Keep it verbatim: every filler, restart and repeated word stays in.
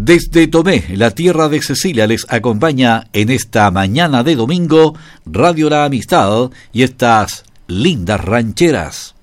Desde Tomé, la tierra de Cecilia, les acompaña en esta mañana de domingo Radio La Amistad y estas lindas rancheras.